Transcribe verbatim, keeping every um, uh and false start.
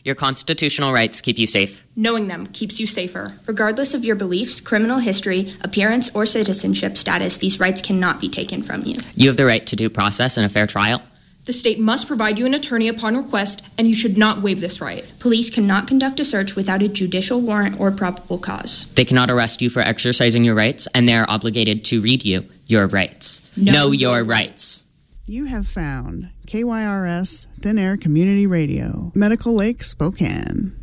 Your constitutional rights keep you safe. Knowing them keeps you safer. Regardless of your beliefs, criminal history, appearance, or citizenship status, these rights cannot be taken from you. You have the right to due process and a fair trial. The state must provide you an attorney upon request, and you should not waive this right. Police cannot conduct a search without a judicial warrant or probable cause. They cannot arrest you for exercising your rights, and they are obligated to read you your rights. Know Know your rights. You have found K Y R S Thin Air Community Radio, Medical Lake, Spokane.